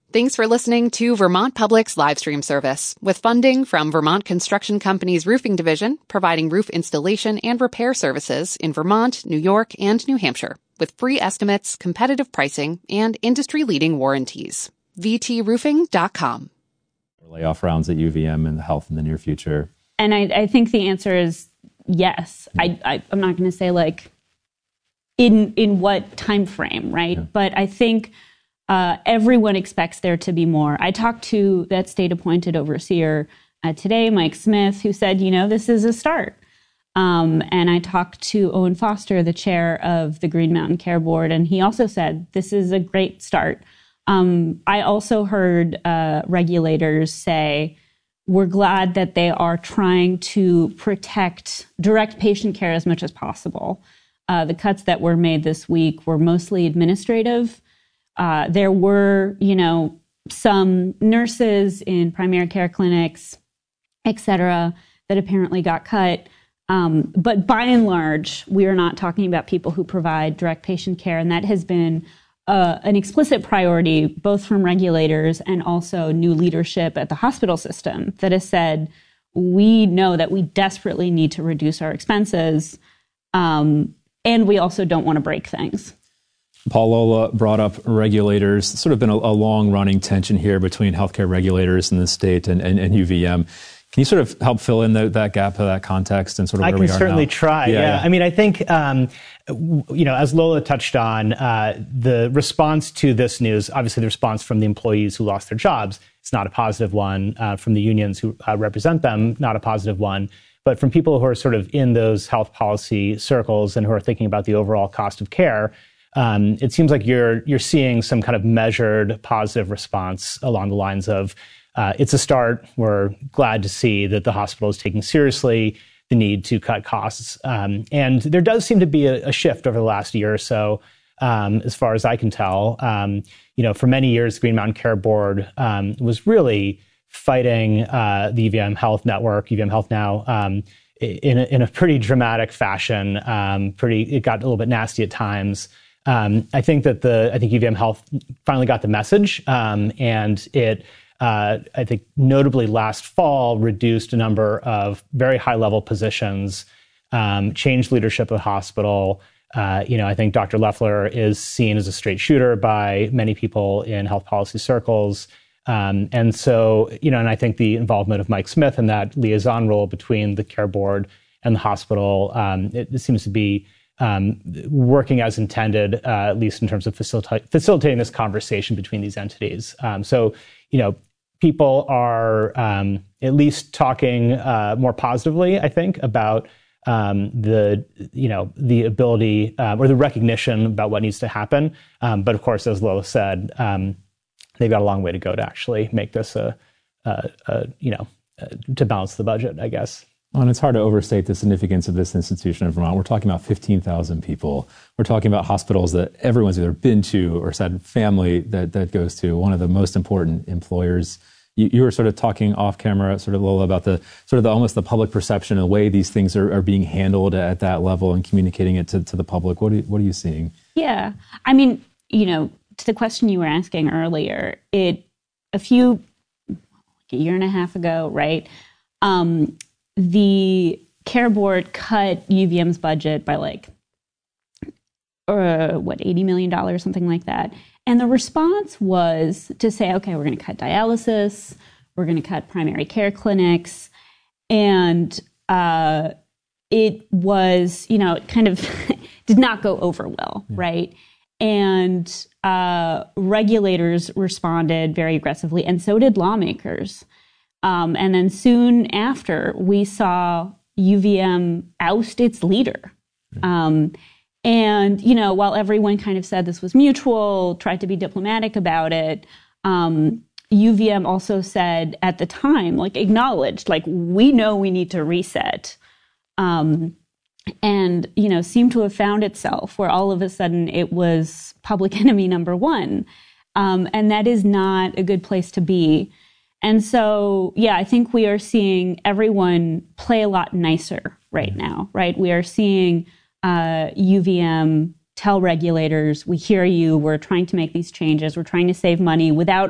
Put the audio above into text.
Thanks for listening to Vermont Public's live stream service with funding from Vermont Construction Company's Roofing Division, providing roof installation and repair services in Vermont, New York, and New Hampshire with free estimates, competitive pricing, and industry-leading warranties. VTRoofing.com. Layoff rounds at UVM and health in the near future. And I think the answer is yes. I'm not going to say like in what time frame, right? Yeah. But I think everyone expects there to be more. I talked to that state-appointed overseer today, Mike Smith, who said, this is a start. And I talked to Owen Foster, the chair of the Green Mountain Care Board, and he also said, this is a great start. I also heard regulators say, we're glad that they are trying to protect direct patient care as much as possible. The cuts that were made this week were mostly administrative. There were, some nurses in primary care clinics, et cetera, that apparently got cut. But by and large, we are not talking about people who provide direct patient care. And that has been an explicit priority, both from regulators and also new leadership at the hospital system that has said, we know that we desperately need to reduce our expenses. And we also don't want to break things. Paul Lola brought up regulators. It's sort of been a long-running tension here between healthcare regulators in the state and UVM. Can you sort of help fill in that gap, that context, and sort of where we are now? I can certainly try. Yeah. I mean, I think, as Lola touched on, the response to this news, obviously the response from the employees who lost their jobs, it's not a positive one. From the unions who represent them, not a positive one. But from people who are sort of in those health policy circles and who are thinking about the overall cost of care, it seems like you're seeing some kind of measured positive response along the lines of, it's a start. We're glad to see that the hospital is taking seriously the need to cut costs. And there does seem to be a shift over the last year or so, as far as I can tell. For many years, the Green Mountain Care Board was really fighting the UVM Health Network, UVM Health Now, in a pretty dramatic fashion. It got a little bit nasty at times. I think UVM Health finally got the message, and it, I think notably last fall, reduced a number of very high-level positions, changed leadership of the hospital. I think Dr. Loeffler is seen as a straight shooter by many people in health policy circles. And so, and I think the involvement of Mike Smith in that liaison role between the care board and the hospital, it seems to be working as intended, at least in terms of facilitating this conversation between these entities. People are at least talking more positively, I think, about the ability or the recognition about what needs to happen. But of course, as Lola said, they've got a long way to go to actually make this to balance the budget, I guess. Well, and it's hard to overstate the significance of this institution in Vermont. We're talking about 15,000 people. We're talking about hospitals that everyone's either been to or said family that goes to, one of the most important employers. You were sort of talking off camera, sort of, Lola, about almost the public perception and the way these things are being handled at that level and communicating it to the public. What are you seeing? Yeah. I mean, to the question you were asking earlier, a year and a half ago, right? The care board cut UVM's budget by $80 million, something like that. And the response was to say, okay, we're going to cut dialysis, we're going to cut primary care clinics. And it was, it kind of did not go over well, right? And regulators responded very aggressively, and so did lawmakers. And then soon after, we saw UVM oust its leader. And, while everyone kind of said this was mutual, tried to be diplomatic about it, UVM also said at the time, acknowledged, we know we need to reset. And, seemed to have found itself where all of a sudden it was public enemy number one. And that is not a good place to be. And so, I think we are seeing everyone play a lot nicer right now, right? We are seeing UVM tell regulators, we hear you, we're trying to make these changes, we're trying to save money without